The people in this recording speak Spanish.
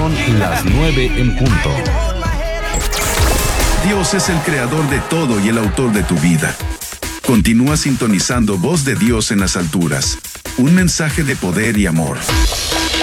Son las 9 en punto. Dios es el creador de todo y el autor de tu vida. Continúa sintonizando Voz de Dios en las alturas. Un mensaje de poder y amor.